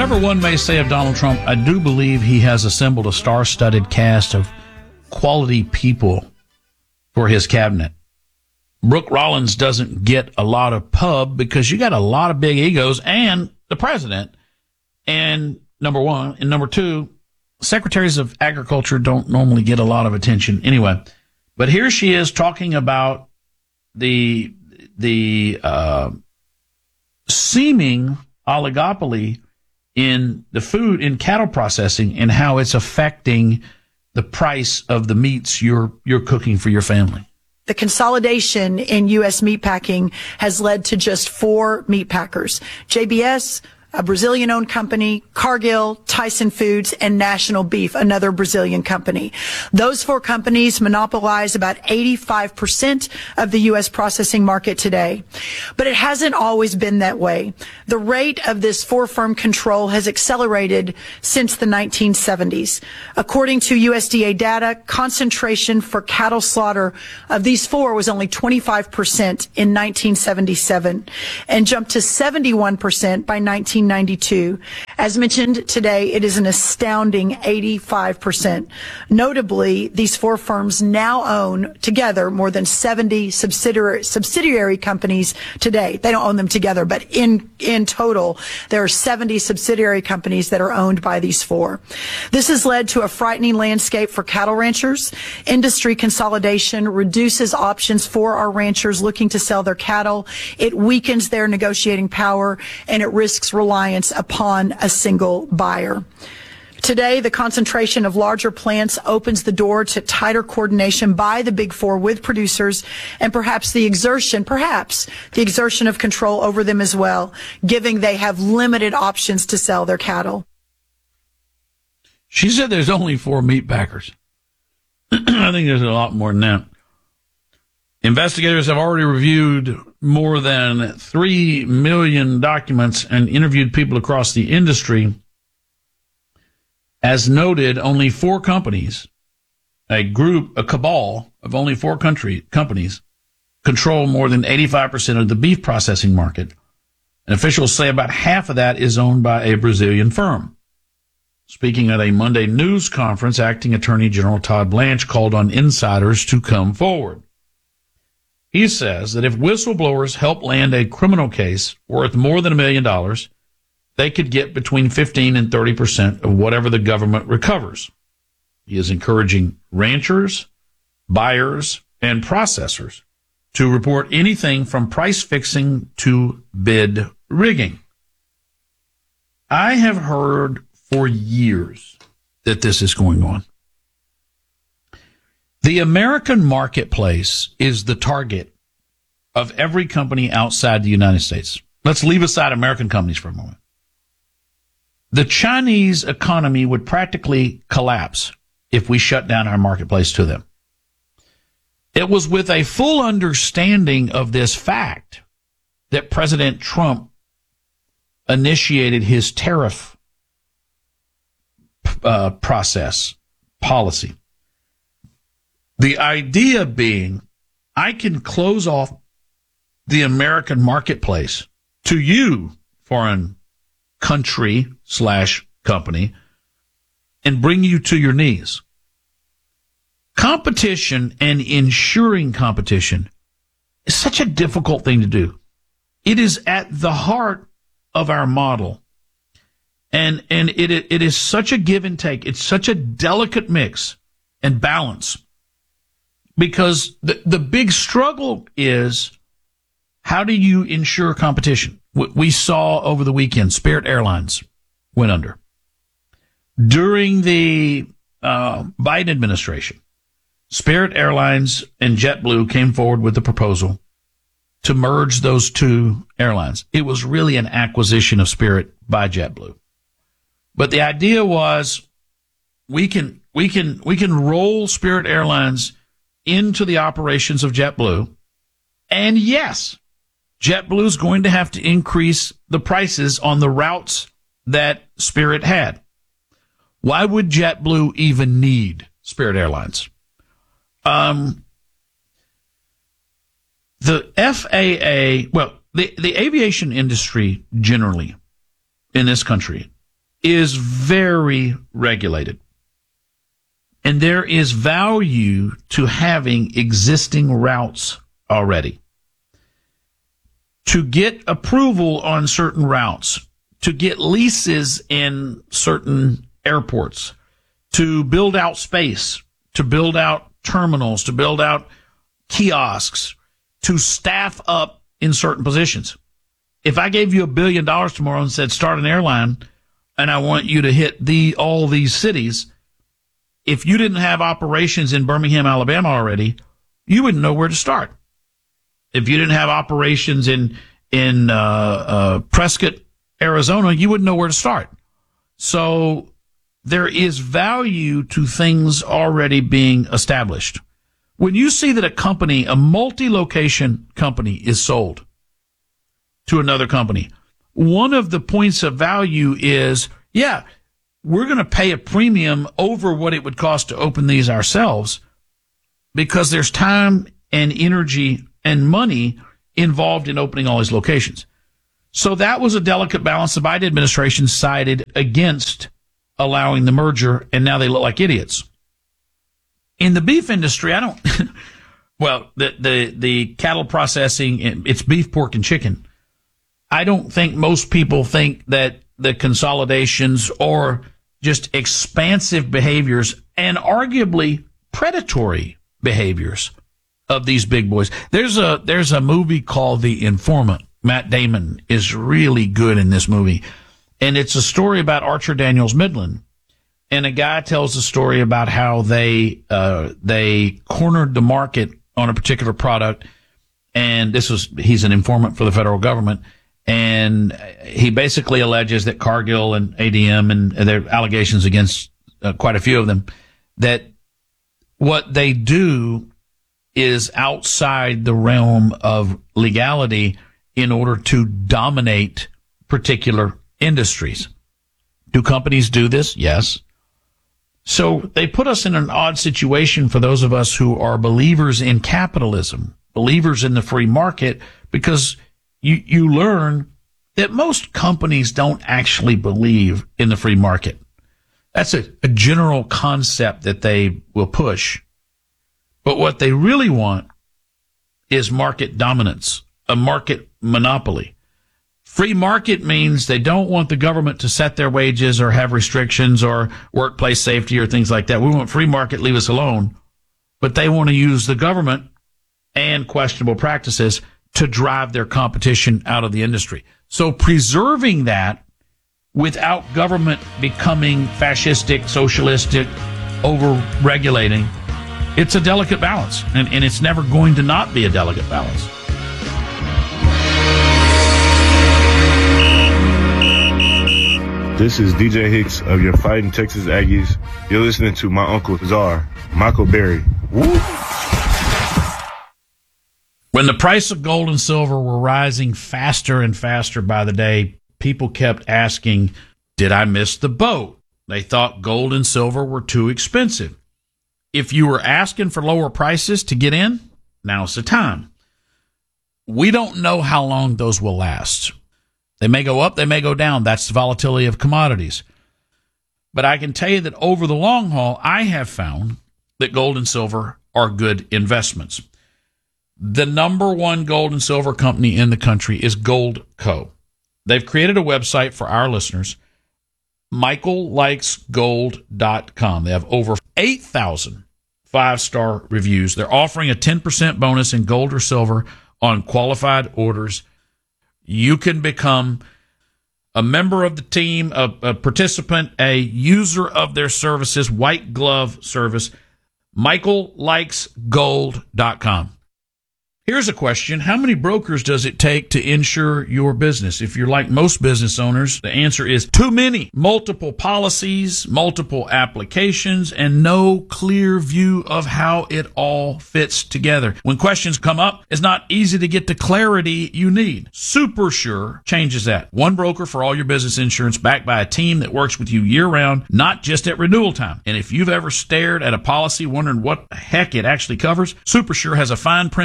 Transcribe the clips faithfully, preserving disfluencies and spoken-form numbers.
Whatever one may say of Donald Trump, I do believe he has assembled a star-studded cast of quality people for his cabinet. Brooke Rollins doesn't get a lot of pub because you got a lot of big egos and the president. And number one, and number two, secretaries of agriculture don't normally get a lot of attention anyway. But here she is talking about the the uh, seeming oligopoly in the food, in cattle processing, and how it's affecting the price of the meats you're you're cooking for your family. The consolidation in U S meatpacking has led to just four meat packers: J B S, a Brazilian-owned company, Cargill, Tyson Foods, and National Beef, another Brazilian company. Those four companies monopolize about eighty-five percent of the U S processing market today. But it hasn't always been that way. The rate of this four-firm control has accelerated since the nineteen seventies. According to U S D A data, concentration for cattle slaughter of these four was only twenty-five percent in nineteen seventy-seven and jumped to seventy-one percent by nineteen ninety-two. As mentioned today, it is an astounding eighty-five percent. Notably, these four firms now own together more than seventy subsidiary, subsidiary companies today. They don't own them together, but in, in total, there are seventy subsidiary companies that are owned by these four. This has led to a frightening landscape for cattle ranchers. Industry consolidation reduces options for our ranchers looking to sell their cattle. It weakens their negotiating power, and it risks reliance upon a single buyer. Today, the concentration of larger plants opens the door to tighter coordination by the Big Four with producers, and perhaps the exertion, perhaps the exertion of control over them as well, given they have limited options to sell their cattle. She said there's only four meat packers. I think there's a lot more than that. Investigators have already reviewed more than three million documents and interviewed people across the industry. As noted, only four companies, a group, a cabal of only four country companies, control more than eighty-five percent of the beef processing market. And officials say about half of that is owned by a Brazilian firm. Speaking at a Monday news conference, Acting Attorney General Todd Blanche called on insiders to come forward. He says that if whistleblowers help land a criminal case worth more than a million dollars, they could get between fifteen and thirty percent of whatever the government recovers. He is encouraging ranchers, buyers, and processors to report anything from price fixing to bid rigging. I have heard for years that this is going on. The American marketplace is the target of every company outside the United States. Let's leave aside American companies for a moment. The Chinese economy would practically collapse if we shut down our marketplace to them. It was with a full understanding of this fact that President Trump initiated his tariff uh, process policy. The idea being, I can close off the American marketplace to you, foreign country slash company, and bring you to your knees. Competition and ensuring competition is such a difficult thing to do. It is at the heart of our model. And, and it, it is such a give and take. It's such a delicate mix and balance. Because the, the big struggle is, how do you ensure competition? We saw over the weekend, Spirit Airlines went under. During the uh, Biden administration, Spirit Airlines and JetBlue came forward with a proposal to merge those two airlines. It was really an acquisition of Spirit by JetBlue. But the idea was, we can, we can, we can roll Spirit Airlines into the operations of JetBlue. And yes, JetBlue is going to have to increase the prices on the routes that Spirit had. Why would JetBlue even need Spirit Airlines? Um, the F A A, well, the, the aviation industry generally in this country is very regulated. And there is value to having existing routes already. To get approval on certain routes, to get leases in certain airports, to build out space, to build out terminals, to build out kiosks, to staff up in certain positions. If I gave you a billion dollars tomorrow and said, start an airline, and I want you to hit the all these cities, if you didn't have operations in Birmingham, Alabama already, you wouldn't know where to start. If you didn't have operations in in uh, uh, Prescott, Arizona, you wouldn't know where to start. So there is value to things already being established. When you see that a company, a multi-location company, is sold to another company, one of the points of value is, yeah, we're going to pay a premium over what it would cost to open these ourselves because there's time and energy and money involved in opening all these locations. So that was a delicate balance. The Biden administration sided against allowing the merger, and now they look like idiots. In the beef industry, I don't, well, the, the, the cattle processing, it's beef, pork, and chicken. I don't think most people think that the consolidations or just expansive behaviors and arguably predatory behaviors of these big boys. There's a there's a movie called The Informant. Matt Damon is really good in this movie. And it's a story about Archer Daniels Midland. And a guy tells a story about how they uh they cornered the market on a particular product. And this was he's an informant for the federal government. And he basically alleges that Cargill and A D M, and there are allegations against uh, quite a few of them, that what they do is outside the realm of legality in order to dominate particular industries. Do companies do this? Yes. So they put us in an odd situation for those of us who are believers in capitalism, believers in the free market, because you, you learn that most companies don't actually believe in the free market. That's a, a general concept that they will push. But what they really want is market dominance, a market monopoly. Free market means they don't want the government to set their wages or have restrictions or workplace safety or things like that. We want free market, leave us alone. But they want to use the government and questionable practices to drive their competition out of the industry. So preserving that without government becoming fascistic, socialistic, over-regulating, it's a delicate balance, and, and it's never going to not be a delicate balance. This is D J Hicks of your Fighting Texas Aggies. You're listening to my Uncle Czar, Michael Berry. Woo! When the price of gold and silver were rising faster and faster by the day, people kept asking, did I miss the boat? They thought gold and silver were too expensive. If you were asking for lower prices to get in, now's the time. We don't know how long those will last. They may go up, they may go down. That's the volatility of commodities. But I can tell you that over the long haul, I have found that gold and silver are good investments. The number one gold and silver company in the country is Gold Co. They've created a website for our listeners, michael likes gold dot com. They have over eight thousand five-star reviews. They're offering a ten percent bonus in gold or silver on qualified orders. You can become a member of the team, a, a participant, a user of their services, white glove service, michael likes gold dot com. Here's a question. How many brokers does it take to insure your business? If you're like most business owners, the answer is too many. Multiple policies, multiple applications, and no clear view of how it all fits together. When questions come up, it's not easy to get the clarity you need. SuperSure changes that. One broker for all your business insurance, backed by a team that works with you year-round, not just at renewal time. And if you've ever stared at a policy wondering what the heck it actually covers, SuperSure has a fine print fact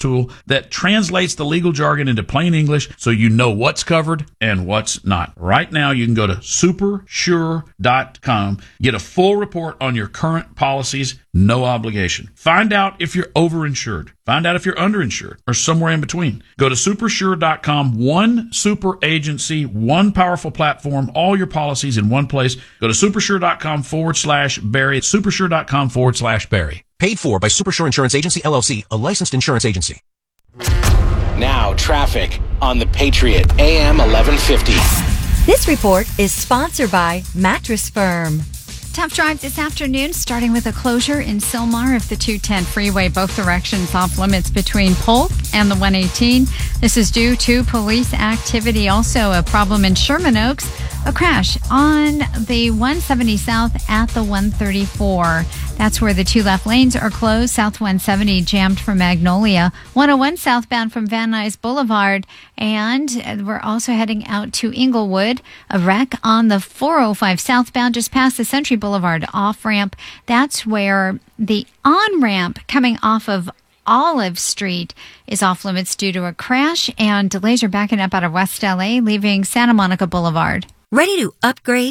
tool that translates the legal jargon into plain English so you know what's covered and what's not. Right now, you can go to super sure dot com, get a full report on your current policies, no obligation. Find out if you're overinsured. Find out if you're underinsured or somewhere in between. Go to super sure dot com, one super agency, one powerful platform, all your policies in one place. Go to super sure dot com forward slash Barry. super sure dot com forward slash Barry. Paid for by Supersure Insurance Agency, L L C, a licensed insurance agency. Now, traffic on the Patriot, A M eleven fifty. This report is sponsored by Mattress Firm. Tough drive this afternoon, starting with a closure in Sylmar of the two ten freeway, both directions off limits between Polk and the one eighteen. This is due to police activity. Also, a problem in Sherman Oaks, a crash on the one seventy south at the one thirty-four. That's where the two left lanes are closed. South one seventy jammed from Magnolia. one oh one southbound from Van Nuys Boulevard. And we're also heading out to Inglewood. A wreck on the four oh five southbound just past the Century Boulevard off-ramp. That's where the on-ramp coming off of Olive Street is off limits due to a crash, and delays are backing up out of West L A, leaving Santa Monica Boulevard. Ready to upgrade